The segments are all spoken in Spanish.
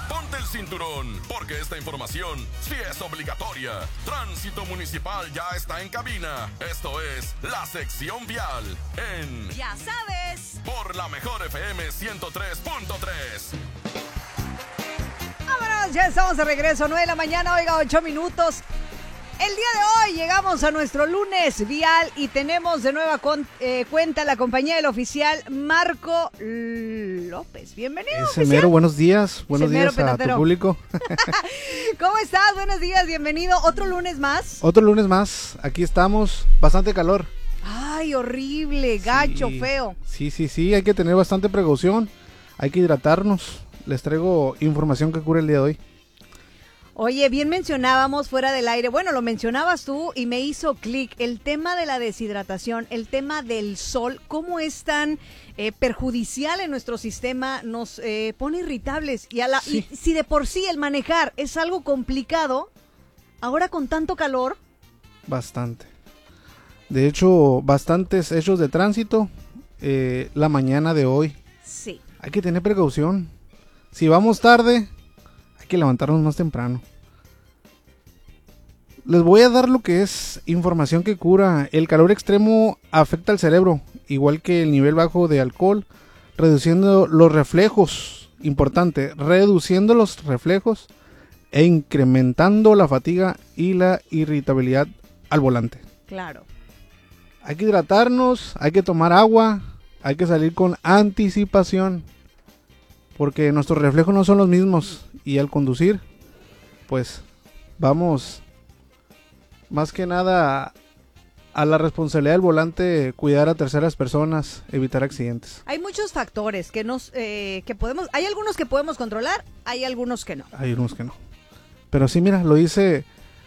ponte el cinturón, porque esta información sí es obligatoria. Tránsito Municipal ya está en cabina. Esto es la sección vial en... Ya sabes. Por la mejor FM 103.3. Vámonos, ya estamos de regreso, 9 de la mañana, oiga, 8 minutos. El día de hoy llegamos a nuestro lunes vial y tenemos de nueva cuenta la compañía del oficial Marco López. Bienvenido, Ese oficial. mero, buenos días a Petatero. tu público. ¿Cómo estás? Buenos días, bienvenido. ¿Otro lunes más? Otro lunes más, aquí estamos, bastante calor. Ay, horrible, gacho, Sí, feo. Sí, hay que tener bastante precaución, hay que hidratarnos. Les traigo información que cura el día de hoy. Oye, bien mencionábamos fuera del aire, bueno, lo mencionabas tú y me hizo clic, el tema de la deshidratación, el tema del sol, cómo es tan perjudicial en nuestro sistema, nos pone irritables Sí. y si de por sí el manejar es algo complicado, ahora con tanto calor. Bastante. De hecho, bastantes hechos de tránsito la mañana de hoy. Sí. Hay que tener precaución. Si vamos tarde, hay que levantarnos más temprano. Les voy a dar lo que es información que cura. El calor extremo afecta al cerebro, igual que el nivel bajo de alcohol, reduciendo los reflejos, importante, reduciendo los reflejos e incrementando la fatiga y la irritabilidad al volante. Claro. Hay que hidratarnos, hay que tomar agua, hay que salir con anticipación, porque nuestros reflejos no son los mismos y al conducir, pues vamos más que nada a la responsabilidad del volante, cuidar a terceras personas, evitar accidentes. Hay muchos factores que podemos, hay algunos que podemos controlar, hay algunos que no. Hay unos que no. Pero sí, mira, lo dice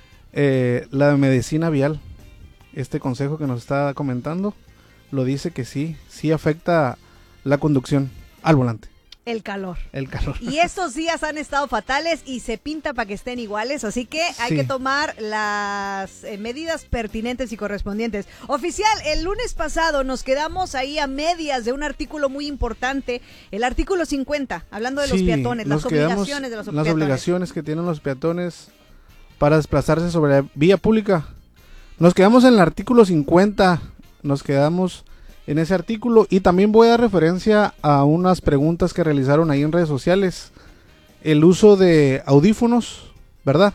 la medicina vial, este consejo que nos está comentando, lo dice que sí afecta la conducción al volante. El calor. El calor. Y estos días han estado fatales y se pinta para que estén iguales, así que hay Sí. que tomar las medidas pertinentes y correspondientes. Oficial, el lunes pasado nos quedamos ahí a medias de un artículo muy importante, el artículo 50, hablando de los Sí, peatones, las nos quedamos obligaciones de los en peatones. las obligaciones que tienen los peatones para desplazarse sobre la vía pública. Nos quedamos en el artículo 50, nos quedamos en ese artículo y también voy a dar referencia a unas preguntas que realizaron ahí en redes sociales. El uso de audífonos, ¿verdad?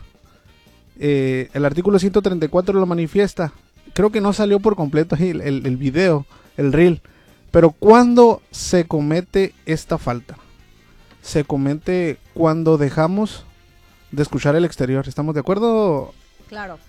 El artículo 134 lo manifiesta. Creo que no salió por completo ahí el video, el reel. Pero ¿cuándo se comete esta falta? Se comete cuando dejamos de escuchar el exterior. ¿Estamos de acuerdo? Claro.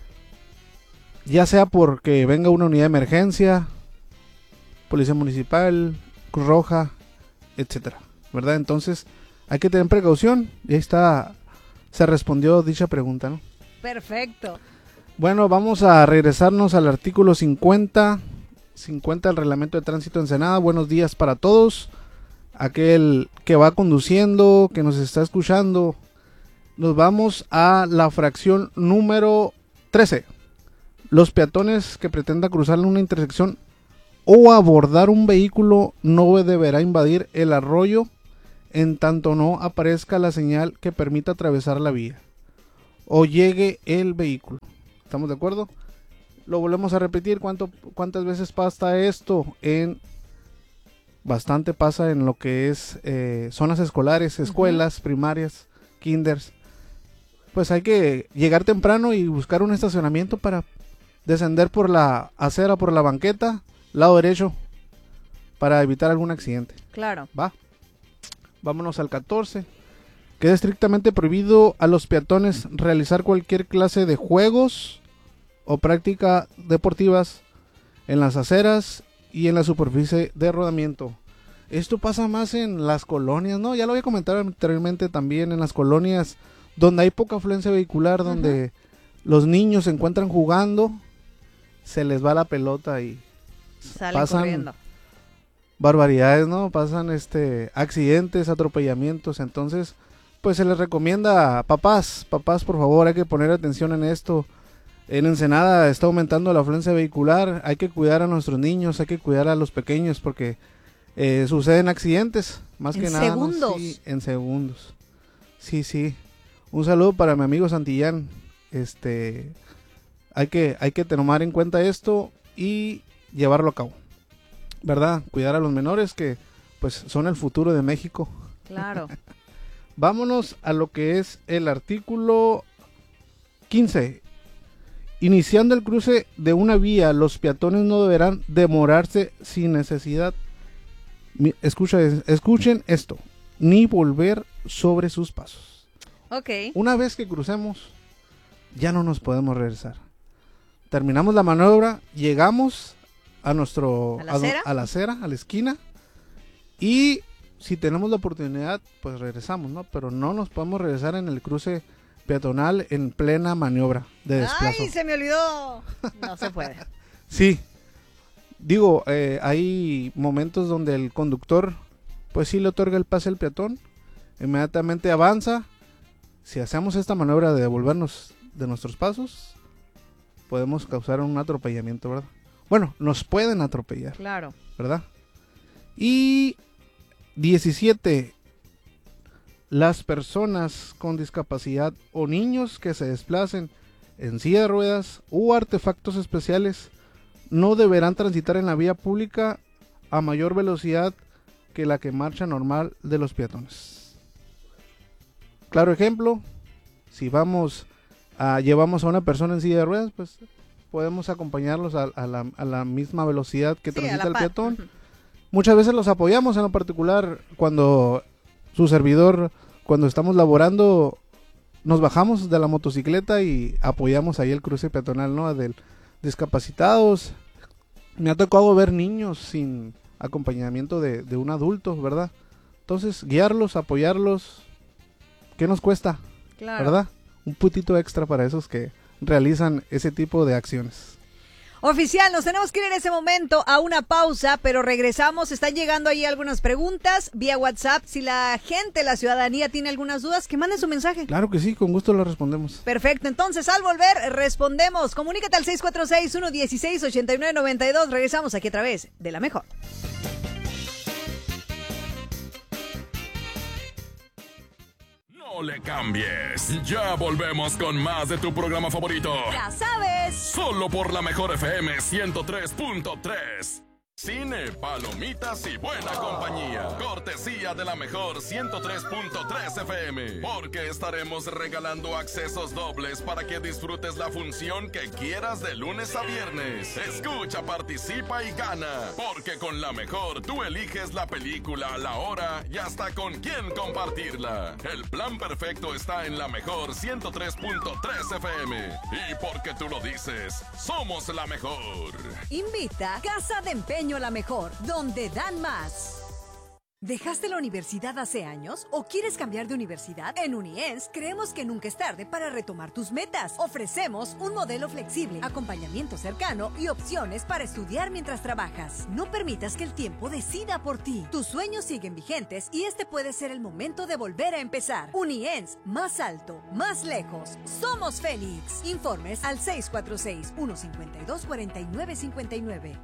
Ya sea porque venga una unidad de emergencia, policía municipal, Cruz Roja, etcétera, ¿verdad? Entonces hay que tener precaución y ahí está, se respondió dicha pregunta, ¿no? Perfecto. Bueno, vamos a regresarnos al artículo 50 del reglamento de tránsito Ensenada. Buenos días para todos, aquel que va conduciendo, que nos está escuchando. Nos vamos a la fracción número 13. Los peatones que pretendan cruzar una intersección o abordar un vehículo no deberá invadir el arroyo en tanto no aparezca la señal que permita atravesar la vía o llegue el vehículo. ¿Estamos de acuerdo? Lo volvemos a repetir. ¿Cuántas veces pasa esto? Bastante pasa en lo que es zonas escolares, escuelas, primarias, kinders. Pues hay que llegar temprano y buscar un estacionamiento para descender por la acera, por la banqueta, lado derecho, para evitar algún accidente. Claro. Vámonos al 14. Queda estrictamente prohibido a los peatones realizar cualquier clase de juegos o prácticas deportivas en las aceras y en la superficie de rodamiento. Esto pasa más en las colonias, ¿no? Ya lo había comentado anteriormente también, en las colonias donde hay poca afluencia vehicular, donde los niños se encuentran jugando, se les va la pelota y Salen pasan corriendo. barbaridades, ¿no? Pasan accidentes, atropellamientos. Entonces, pues se les recomienda, papás, por favor, hay que poner atención en esto. En Ensenada está aumentando la afluencia vehicular, hay que cuidar a nuestros niños, hay que cuidar a los pequeños porque suceden accidentes, más En que nada. ¿no? segundos. Sí, en segundos. Sí. Un saludo para mi amigo Santillán. Hay que tomar en cuenta esto y llevarlo a cabo, ¿verdad? Cuidar a los menores que pues son el futuro de México. Claro. Vámonos a lo que es el artículo 15. Iniciando el cruce de una vía, los peatones no deberán demorarse sin necesidad. Escuchen esto, ni volver sobre sus pasos. Ok. Una vez que crucemos, ya no nos podemos regresar. Terminamos la maniobra, llegamos a la acera, a la esquina, y si tenemos la oportunidad, pues regresamos, ¿no? Pero no nos podemos regresar en el cruce peatonal en plena maniobra de desplazo. ¡Ay, se me olvidó! No se puede. Sí. Digo, hay momentos donde el conductor, pues sí le otorga el pase al peatón, inmediatamente avanza. Si hacemos esta maniobra de devolvernos de nuestros pasos, podemos causar un atropellamiento, ¿verdad? Bueno, nos pueden atropellar. Claro. ¿Verdad? Y 17. Las personas con discapacidad o niños que se desplacen en silla de ruedas u artefactos especiales no deberán transitar en la vía pública a mayor velocidad que la que marcha normal de los peatones. Claro ejemplo, si llevamos a una persona en silla de ruedas, pues podemos acompañarlos a la misma velocidad que transita el peatón. Muchas veces los apoyamos, en lo particular cuando su servidor, cuando estamos laborando, nos bajamos de la motocicleta y apoyamos ahí el cruce peatonal, ¿no? Del discapacitados. Me ha tocado ver niños sin acompañamiento de un adulto, ¿verdad? Entonces, guiarlos, apoyarlos, ¿qué nos cuesta? Claro. ¿Verdad? Un putito extra para esos que realizan ese tipo de acciones. Oficial, nos tenemos que ir en ese momento a una pausa, pero regresamos. Están llegando ahí algunas preguntas vía WhatsApp. Si la gente, la ciudadanía tiene algunas dudas, que manden su mensaje. Claro que sí, con gusto lo respondemos. Perfecto, entonces al volver respondemos. Comunícate al 646-116-8992. Regresamos aquí a través de La Mejor. No le cambies. Ya volvemos con más de tu programa favorito. Ya sabes. Solo por La Mejor FM 103.3. Cine, palomitas y buena compañía. Cortesía de La Mejor 103.3 FM. Porque estaremos regalando accesos dobles para que disfrutes la función que quieras de lunes a viernes. Escucha, participa y gana. Porque con La Mejor tú eliges la película, la hora y hasta con quién compartirla. El plan perfecto está en La Mejor 103.3 FM. Y porque tú lo dices, somos La Mejor. Invita Casa de Empeño La Mejor, donde dan más. ¿Dejaste la universidad hace años o quieres cambiar de universidad? En UNIENS creemos que nunca es tarde para retomar tus metas. Ofrecemos un modelo flexible, acompañamiento cercano y opciones para estudiar mientras trabajas. No permitas que el tiempo decida por ti. Tus sueños siguen vigentes y este puede ser el momento de volver a empezar. UNIENS, más alto, más lejos. Somos Félix. Informes al 646-152-4959.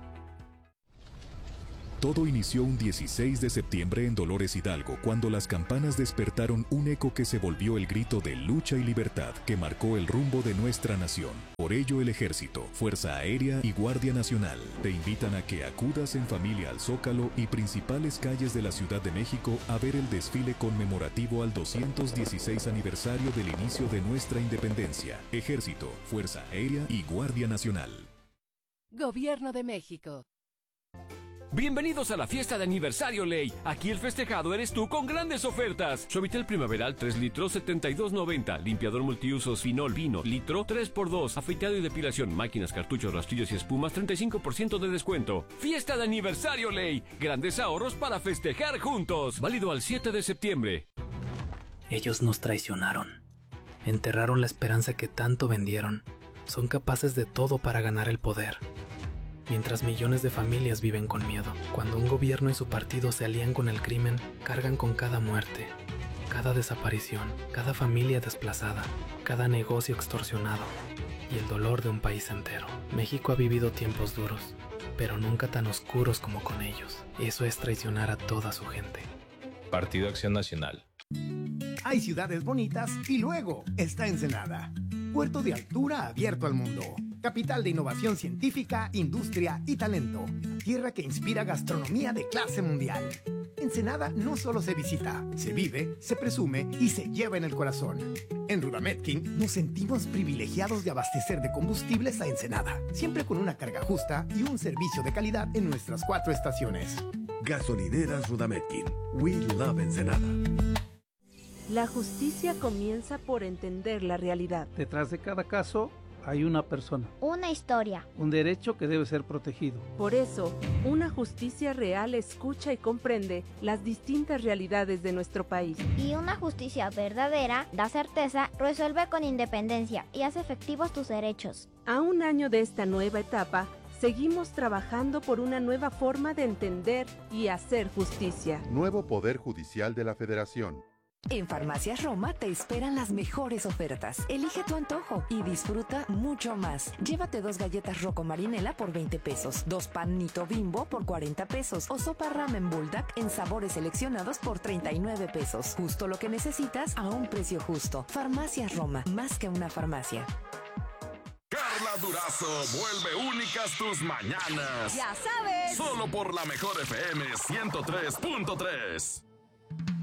Todo inició un 16 de septiembre en Dolores Hidalgo, cuando las campanas despertaron un eco que se volvió el grito de lucha y libertad que marcó el rumbo de nuestra nación. Por ello, el Ejército, Fuerza Aérea y Guardia Nacional te invitan a que acudas en familia al Zócalo y principales calles de la Ciudad de México a ver el desfile conmemorativo al 216 aniversario del inicio de nuestra independencia. Ejército, Fuerza Aérea y Guardia Nacional. Gobierno de México. Bienvenidos a la fiesta de aniversario Ley. Aquí el festejado eres tú con grandes ofertas. Suavitel primaveral 3 litros 72.90. Limpiador multiusos Finol Vino litro 3x2. Afeitado y depilación, máquinas, cartuchos, rastrillos y espumas 35% de descuento. Fiesta de aniversario Ley. Grandes ahorros para festejar juntos. Válido al 7 de septiembre. Ellos nos traicionaron. Enterraron la esperanza que tanto vendieron. Son capaces de todo para ganar el poder. Mientras millones de familias viven con miedo, cuando un gobierno y su partido se alían con el crimen, cargan con cada muerte, cada desaparición, cada familia desplazada, cada negocio extorsionado y el dolor de un país entero. México ha vivido tiempos duros, pero nunca tan oscuros como con ellos. Eso es traicionar a toda su gente. Partido Acción Nacional. Hay ciudades bonitas y luego está Ensenada. Puerto de altura abierto al mundo. Capital de innovación científica, industria y talento. Tierra que inspira gastronomía de clase mundial. Ensenada no solo se visita, se vive, se presume y se lleva en el corazón. En Rudametkin nos sentimos privilegiados de abastecer de combustibles a Ensenada, siempre con una carga justa y un servicio de calidad en nuestras 4 estaciones. Gasolineras Rudametkin. We love Ensenada. La justicia comienza por entender la realidad. Detrás de cada caso hay una persona. Una historia. Un derecho que debe ser protegido. Por eso, una justicia real escucha y comprende las distintas realidades de nuestro país. Y una justicia verdadera da certeza, resuelve con independencia y hace efectivos tus derechos. A un año de esta nueva etapa, seguimos trabajando por una nueva forma de entender y hacer justicia. Nuevo Poder Judicial de la Federación. En Farmacias Roma te esperan las mejores ofertas. Elige tu antojo y disfruta mucho más. Llévate 2 galletas Rocco Marinela por 20 pesos, 2 panito Bimbo por 40 pesos o sopa ramen Bulldog en sabores seleccionados por 39 pesos. Justo lo que necesitas a un precio justo. Farmacias Roma, más que una farmacia. Carla Durazo vuelve únicas tus mañanas. Ya sabes. Solo por la mejor FM 103.3.